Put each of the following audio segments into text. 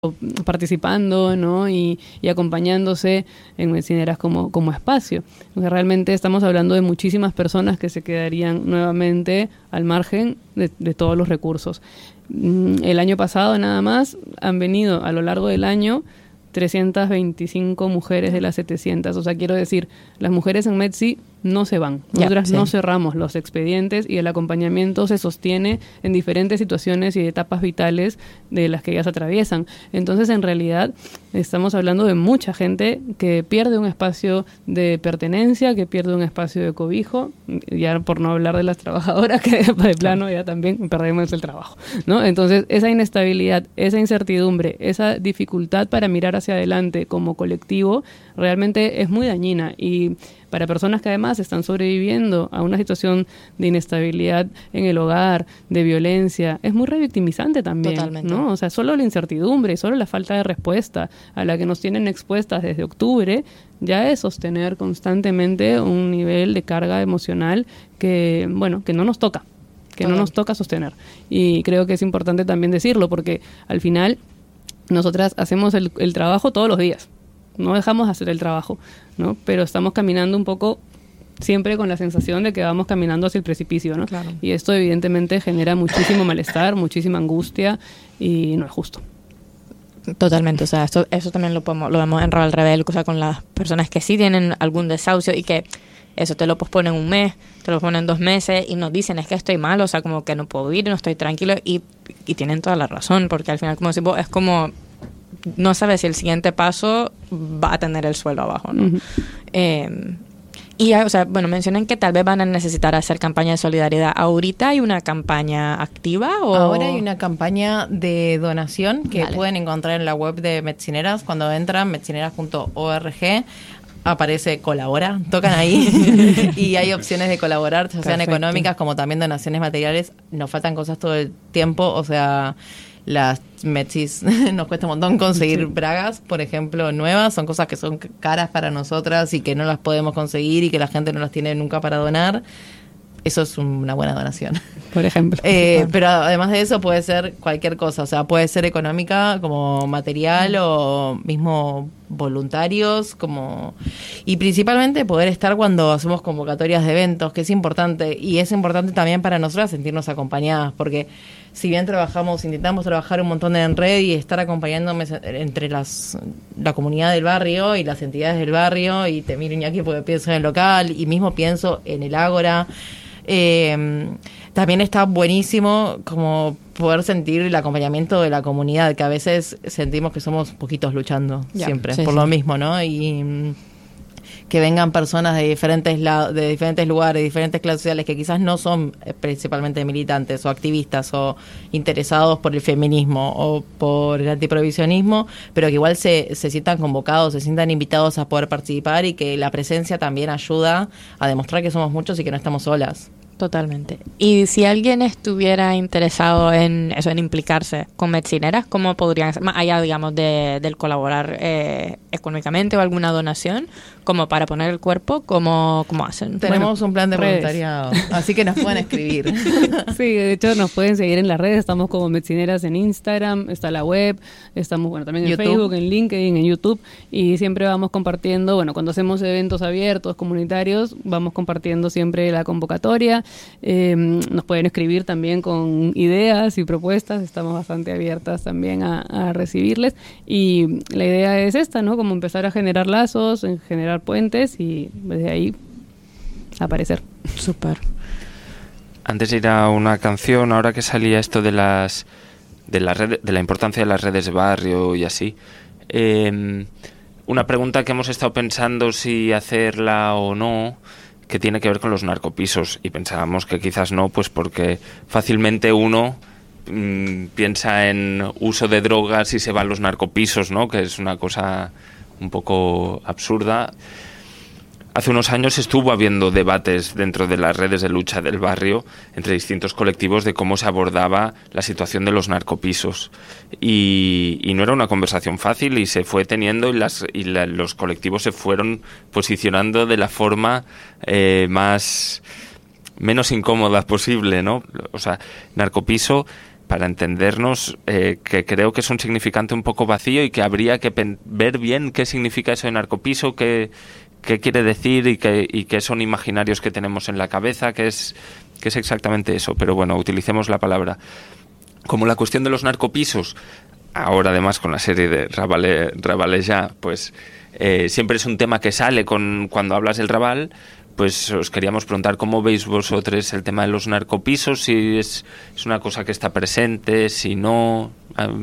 participando, ¿no? y acompañándose en Medcineras como espacio. O sea, realmente estamos hablando de muchísimas personas que se quedarían nuevamente al margen de todos los recursos. El año pasado nada más han venido a lo largo del año 325 mujeres de las 700. O sea, quiero decir, las mujeres en Medci no se van. Nosotras no cerramos los expedientes y el acompañamiento se sostiene en diferentes situaciones y etapas vitales de las que ellas atraviesan. Entonces, en realidad, estamos hablando de mucha gente que pierde un espacio de pertenencia, que pierde un espacio de cobijo, ya por no hablar de las trabajadoras, que de plano ya también perdemos el trabajo, ¿no? Entonces, esa inestabilidad, esa incertidumbre, esa dificultad para mirar hacia adelante como colectivo, realmente es muy dañina, y para personas que además están sobreviviendo a una situación de inestabilidad en el hogar, de violencia, es muy revictimizante también. Totalmente. ¿No? O sea, solo la incertidumbre, solo la falta de respuesta a la que nos tienen expuestas desde octubre, ya es sostener constantemente un nivel de carga emocional que, bueno, que no nos toca, no nos toca sostener. Y creo que es importante también decirlo, porque al final nosotras hacemos el trabajo todos los días. No dejamos de hacer el trabajo, ¿no? Pero estamos caminando un poco siempre con la sensación de que vamos caminando hacia el precipicio, ¿no? Claro. Y esto evidentemente genera muchísimo malestar, muchísima angustia, y no es justo. Totalmente, o sea, eso también lo vemos en Rebel Rebel, o sea, con las personas que sí tienen algún desahucio y que eso te lo posponen un mes, te lo ponen 2 meses y nos dicen, es que estoy mal, o sea, como que no puedo ir, no estoy tranquilo, y tienen toda la razón, porque al final, como decimos, es como no sabes si el siguiente paso va a tener el suelo abajo, ¿no? Uh-huh. Y, o sea, bueno, mencionan que tal vez van a necesitar hacer campaña de solidaridad. ¿Ahorita hay una campaña activa? ¿O? Ahora hay una campaña de donación que pueden encontrar en la web de Medcineras. Cuando entran, medcineras.org, aparece colabora, tocan ahí y hay opciones de colaborar, ya sean económicas como también donaciones materiales. Nos faltan cosas todo el tiempo, o sea, las Medcis nos cuesta un montón conseguir bragas, por ejemplo, nuevas, son cosas que son caras para nosotras y que no las podemos conseguir y que la gente no las tiene nunca para donar. Eso es una buena donación, por ejemplo. Pero además de eso puede ser cualquier cosa, o sea, puede ser económica como material o mismo voluntarios, y principalmente poder estar cuando hacemos convocatorias de eventos, que es importante, y es importante también para nosotras sentirnos acompañadas, porque si bien intentamos trabajar un montón en red y estar acompañándome entre la comunidad del barrio y las entidades del barrio, y te miro, Iñaki, porque pienso en el local y mismo pienso en el Ágora. También está buenísimo como poder sentir el acompañamiento de la comunidad, que a veces sentimos que somos poquitos luchando siempre por lo mismo, ¿no? Y que vengan personas de diferentes lugares, diferentes clases sociales, que quizás no son principalmente militantes o activistas o interesados por el feminismo o por el antiprohibicionismo, pero que igual se sientan convocados, se sientan invitados a poder participar, y que la presencia también ayuda a demostrar que somos muchos y que no estamos solas. Totalmente. Y si alguien estuviera interesado en eso, en implicarse con Medcineras, ¿cómo podrían hacer? Más allá, digamos, del colaborar económicamente o alguna donación, como para poner el cuerpo, ¿cómo hacen? Tenemos un plan de voluntariado, así que nos pueden escribir. Sí, de hecho nos pueden seguir en las redes, estamos como Medcineras en Instagram, está la web, estamos también en YouTube, Facebook, en LinkedIn, en YouTube, y siempre vamos compartiendo, cuando hacemos eventos abiertos, comunitarios, vamos compartiendo siempre la convocatoria. Nos pueden escribir también con ideas y propuestas, estamos bastante abiertas también a recibirles, y la idea es esta, ¿no? Como empezar a generar lazos, generar puentes, y desde ahí aparecer. Súper. Antes de ir a una canción, ahora que salía esto de la importancia de las redes de barrio y así, una pregunta que hemos estado pensando si hacerla o no, que tiene que ver con los narcopisos, y pensábamos que quizás no, pues porque fácilmente uno piensa en uso de drogas y se va a los narcopisos, ¿no? Que es una cosa un poco absurda. Hace unos años estuvo habiendo debates dentro de las redes de lucha del barrio entre distintos colectivos de cómo se abordaba la situación de los narcopisos, y no era una conversación fácil, y se fue teniendo, y los colectivos se fueron posicionando de la forma menos incómoda posible, ¿no? O sea, narcopiso para entendernos, que creo que es un significante un poco vacío y que habría que ver bien qué significa eso de narcopiso, qué quiere decir y qué son imaginarios que tenemos en la cabeza, qué es exactamente eso. Pero bueno, utilicemos la palabra. Como la cuestión de los narcopisos, ahora además con la serie de Rabalés ya, pues siempre es un tema que sale cuando hablas del Raval. Pues os queríamos preguntar cómo veis vosotros el tema de los narcopisos, si es una cosa que está presente, si no,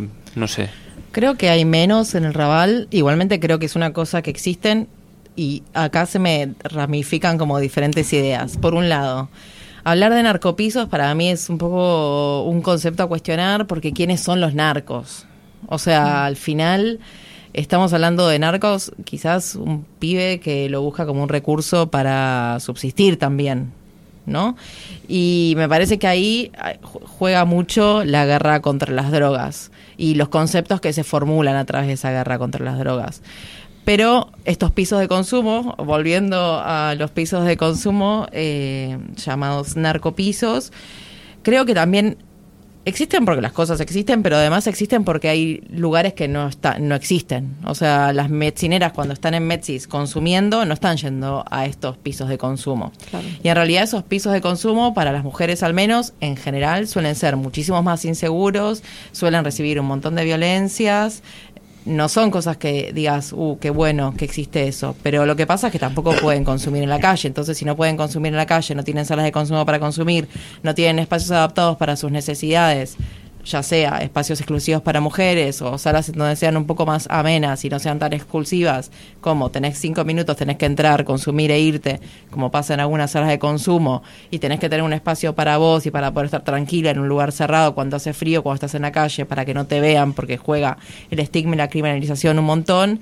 no sé. Creo que hay menos en el Raval, igualmente creo que es una cosa que existen y acá se me ramifican como diferentes ideas. Por un lado, hablar de narcopisos para mí es un poco un concepto a cuestionar porque ¿quiénes son los narcos? O sea, al final estamos hablando de narcos, quizás un pibe que lo busca como un recurso para subsistir también, ¿no? Y me parece que ahí juega mucho la guerra contra las drogas y los conceptos que se formulan a través de esa guerra contra las drogas. Pero estos pisos de consumo, volviendo a los pisos de consumo llamados narcopisos, creo que también existen porque las cosas existen, pero además existen porque hay lugares que no existen. O sea, las medicineras cuando están en Metsis consumiendo no están yendo a estos pisos de consumo. Claro. Y en realidad esos pisos de consumo, para las mujeres al menos, en general suelen ser muchísimos más inseguros, suelen recibir un montón de violencias. No son cosas que digas, qué bueno que existe eso, pero lo que pasa es que tampoco pueden consumir en la calle. Entonces, si no pueden consumir en la calle, no tienen salas de consumo para consumir, no tienen espacios adaptados para sus necesidades, ya sea espacios exclusivos para mujeres o salas donde sean un poco más amenas y no sean tan exclusivas, como tenés 5 minutos, tenés que entrar, consumir e irte, como pasa en algunas salas de consumo, y tenés que tener un espacio para vos y para poder estar tranquila en un lugar cerrado cuando hace frío, cuando estás en la calle, para que no te vean, porque juega el estigma y la criminalización un montón.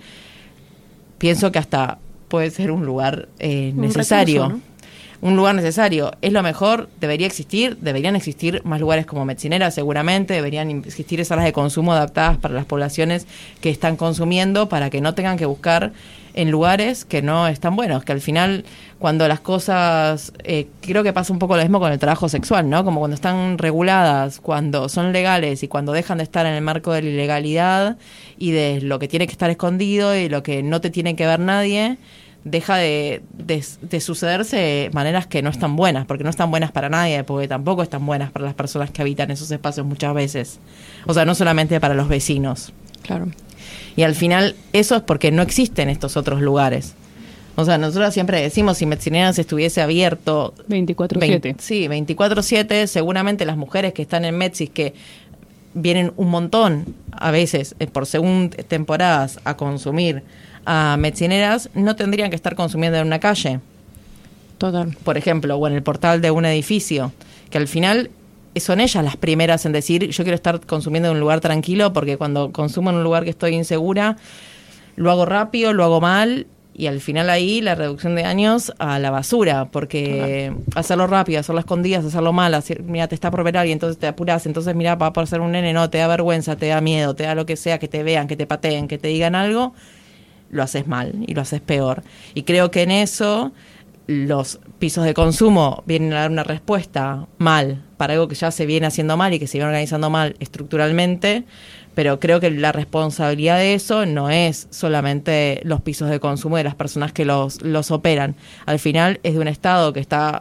Pienso que hasta puede ser un lugar necesario. Un recurso, ¿no? Un lugar necesario. Es lo mejor, deberían existir más lugares como medicineras seguramente, deberían existir salas de consumo adaptadas para las poblaciones que están consumiendo, para que no tengan que buscar en lugares que no están buenos, que al final cuando las cosas, creo que pasa un poco lo mismo con el trabajo sexual, ¿no? Como cuando están reguladas, cuando son legales y cuando dejan de estar en el marco de la ilegalidad y de lo que tiene que estar escondido y lo que no te tiene que ver nadie, deja de sucederse de maneras que no están buenas, porque no están buenas para nadie, porque tampoco están buenas para las personas que habitan esos espacios muchas veces. O sea, no solamente para los vecinos. Claro. Y al final eso es porque no existen estos otros lugares. O sea, nosotros siempre decimos, si Medicineras estuviese abierto 24/7. Sí, 24/7, seguramente las mujeres que están en Metsis, que vienen un montón, a veces, por según temporadas, a consumir a medicineras, no tendrían que estar consumiendo en una calle. Total. Por ejemplo, o en el portal de un edificio, que al final son ellas las primeras en decir, yo quiero estar consumiendo en un lugar tranquilo, porque cuando consumo en un lugar que estoy insegura, lo hago rápido, lo hago mal, y al final ahí la reducción de daños a la basura, porque hacerlo rápido, hacerlo a escondidas, hacerlo mal, mira, te está por ver alguien, entonces te apuras, entonces mira, va por ser un nene, no, te da vergüenza, te da miedo, te da lo que sea, que te vean, que te pateen, que te digan algo, lo haces mal y lo haces peor. Y creo que en eso los pisos de consumo vienen a dar una respuesta mal para algo que ya se viene haciendo mal y que se viene organizando mal estructuralmente, pero creo que la responsabilidad de eso no es solamente los pisos de consumo de las personas que los operan. Al final es de un Estado que está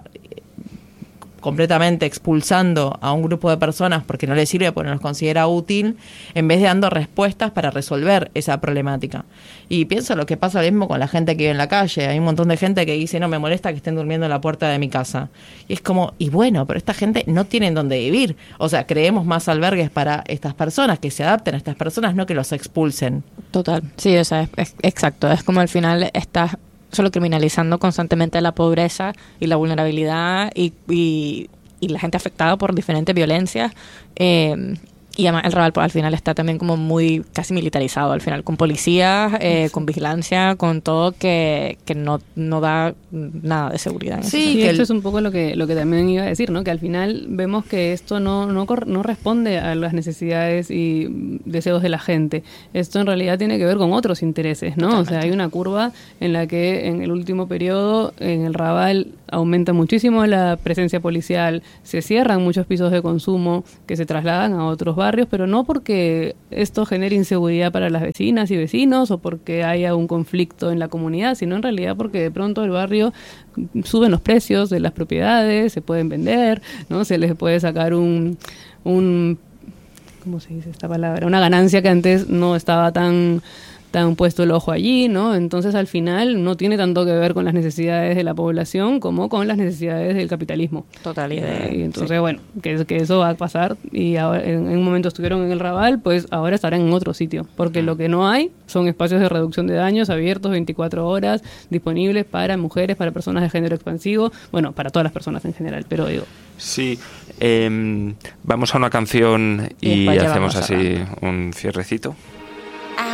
completamente expulsando a un grupo de personas porque no les sirve, porque no los considera útil, en vez de dando respuestas para resolver esa problemática. Y pienso lo que pasa lo mismo con la gente que vive en la calle. Hay un montón de gente que dice, no, me molesta que estén durmiendo en la puerta de mi casa. Y es como, y bueno, pero esta gente no tiene dónde vivir. O sea, creemos más albergues para estas personas, que se adapten a estas personas, no que los expulsen. Total, sí, o sea, es exacto. Es como al final estás solo criminalizando constantemente la pobreza y la vulnerabilidad y la gente afectada por diferentes violencias, Y además el Raval al final está también como muy casi militarizado, al final, con policías, con vigilancia, con todo que no da nada de seguridad. Sí, que esto es un poco lo que también iba a decir, ¿no? Que al final vemos que esto no responde a las necesidades y deseos de la gente. Esto en realidad tiene que ver con otros intereses, ¿no? Totalmente. O sea, hay una curva en la que en el último periodo en el Raval aumenta muchísimo la presencia policial, se cierran muchos pisos de consumo que se trasladan a otros barrios, pero no porque esto genere inseguridad para las vecinas y vecinos o porque haya un conflicto en la comunidad, sino en realidad porque de pronto el barrio suben los precios de las propiedades, se pueden vender, ¿no? Se les puede sacar un ¿cómo se dice esta palabra? Una ganancia que antes no estaba tan puesto el ojo allí, ¿no? Entonces, al final, no tiene tanto que ver con las necesidades de la población como con las necesidades del capitalismo. Totalidad. Y entonces, bueno, que eso va a pasar y ahora, en un momento estuvieron en el Raval, pues ahora estarán en otro sitio, porque lo que no hay son espacios de reducción de daños abiertos 24 horas, disponibles para mujeres, para personas de género expansivo, bueno, para todas las personas en general, pero digo... Sí, vamos a una canción y hacemos así un cierrecito.